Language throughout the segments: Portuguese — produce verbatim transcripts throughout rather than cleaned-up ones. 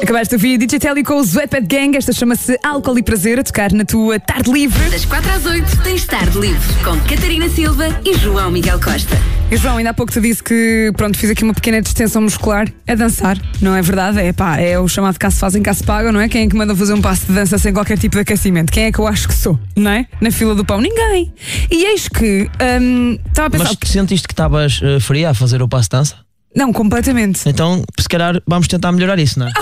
Acabaste de ouvir Digital com o Sweatpad Gang. Esta chama-se Álcool e Prazer, a tocar na tua tarde livre. Das quatro às oito tens tarde livre com Catarina Silva e João Miguel Costa. E João, ainda há pouco te disse que pronto, fiz aqui uma pequena distensão muscular. É dançar, não é verdade? É pá, é o chamado cá se fazem, cá se pagam, não é? Quem é que manda fazer um passo de dança sem qualquer tipo de aquecimento? Quem é que eu acho que sou, não é? Na fila do pão, ninguém. E eis que hum, estava a pensar. Mas que... sentiste que estavas uh, fria a fazer o passo de dança? Não, completamente. Então, se calhar, vamos tentar melhorar isso, não é?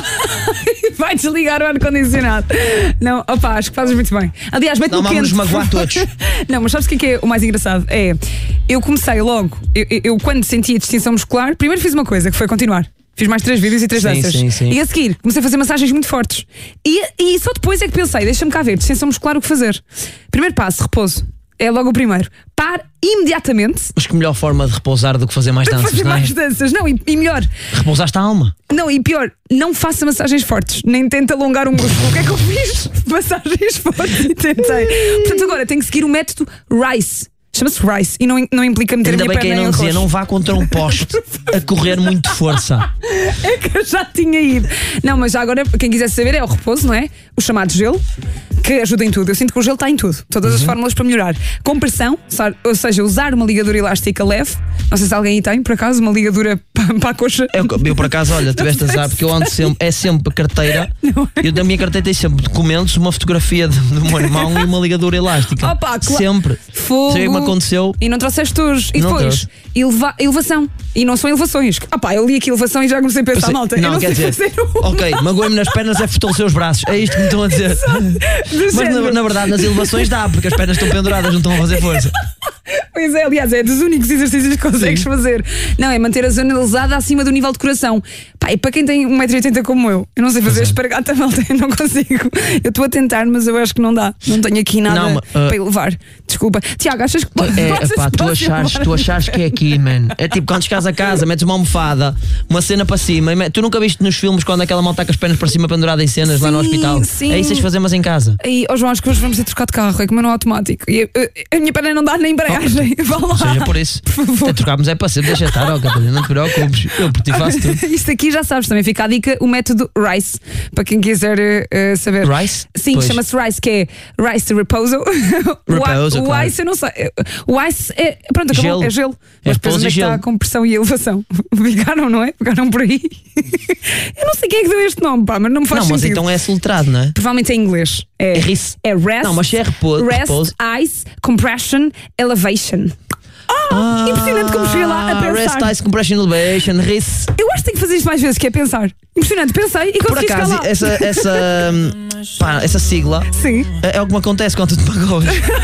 Vai desligar o ar-condicionado. Não, opa, acho que fazes muito bem. Aliás, mete no Não, quente. vamos nos magoar todos. Não, mas sabes o que é, que é o mais engraçado? É, eu comecei logo, eu, eu, eu quando senti a distinção muscular, primeiro fiz uma coisa, que foi continuar. Fiz mais três vídeos e três Sim, danças. sim, sim. E a seguir, comecei a fazer massagens muito fortes. E, e só depois é que pensei, deixa-me cá ver, distinção muscular, o que fazer? Primeiro passo, repouso. É logo o primeiro. Pare imediatamente. Mas que melhor forma de repousar do que fazer mais danças, fazer não é? mais danças. Não, e, e melhor. Repousaste a alma. Não, e pior, não faça massagens fortes, nem tente alongar um músculo. O que é que eu fiz? Massagens fortes e tentei. Portanto, agora tenho que seguir o método RICE. Chama-se RICE e não, não implica meter Ainda a minha bem que perna aí em não dizia, arroz. não vá contra um poste a correr muito força. É que eu já tinha ido. Não, mas já agora, quem quiser saber, é o repouso, não é? O chamado gelo, que ajuda em tudo. Eu sinto que o gelo está em tudo. Todas as fórmulas para melhorar. Compressão, ou seja, usar uma ligadura elástica leve. Não sei se alguém aí tem, por acaso, uma ligadura para, para a coxa. Eu, eu por acaso, olha, tiveste azar, porque eu ando sempre, é sempre carteira. é? Eu da minha carteira tenho sempre documentos, uma fotografia de, de uma irmão e uma ligadura elástica. Opa, cla- Sempre. Fogo. Sei o que me aconteceu. E não trouxeste hoje. E Não depois, trouxe. eleva- elevação. E não são elevações. Ah pá, eu li aqui elevação e já comecei a pensar, Sei- malta. eu não, não quer sei dizer, fazer uma. ok, magoei-me nas pernas é fortalecer os braços. É isto que me estão a dizer. Do Mas na, género. na verdade, nas elevações dá, porque as pernas estão penduradas, não estão a fazer força. Pois é, aliás, é dos únicos exercícios que consegues fazer. Não, é manter a zona lesada acima do nível de coração. Pá, e para quem tem um metro e oitenta como eu, eu não sei fazer espargata, malta, eu não consigo. Eu estou a tentar, mas eu acho que não dá. Não tenho aqui nada Não, mas, uh, para elevar. Desculpa. Tiago, achas que É, achas epá, que tu posso achares, elevar? tu achares que é aqui, man. É tipo quando chegas a casa, metes uma almofada, uma cena para cima. E me- tu nunca viste nos filmes quando aquela malta está com as pernas para cima pendurada em cenas lá no Sim, hospital? sim. É isso que tens fazer, mas em casa. Aí, ó João, acho que hoje vamos ter de trocar de carro, é como é no automático. E a, a minha perna não dá nem embreagem. Vá lá. Seja por isso. Por favor. É trocarmos é para sempre, deixa estar, ó Catarina, não te preocupes. Eu por ti faço tudo. Isto aqui já sabes, também fica a dica, o método RICE, para quem quiser eh, eh, saber. Rice? Sim, Pois. chama-se RICE, que é Rice Repouso. Repouso, o, claro. Ice, eu não sei. O Ice é. Pronto, acabou, Gelo. é gelo. É Mas depois repouso onde é e que está gelo. com pressão e elevação? Ficaram, não é? Ficaram por aí. Eu não sei quem é que deu este nome, pá, mas não me faz Não, mas sentido. então é soletrado, não é? Provavelmente é em inglês. É, É RICE. É rest. Não, mas se é repouso- Rest, repouso. ice, compression, elevation. Ah, impressionante como cheguei lá a pensar. Rest, ice, compression, elevation, rice. Eu acho que tenho que fazer isto mais vezes, que é pensar. Impressionante, pensei e Por consegui chegar acaso, lá. essa, essa, hum, pá, essa sigla Sim. é, é o que me acontece quando tu te magoas.